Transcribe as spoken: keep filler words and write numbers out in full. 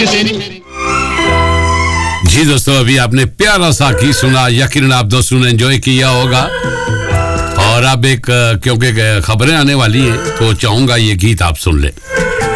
जी दोस्तों, अभी आपने प्यारा सा गीत सुना, यकीनन आप दोस्तों ने एंजॉय किया होगा। और अब एक क्योंकि खबरें आने वाली हैं तो चाहूंगा ये गीत आप सुन लें।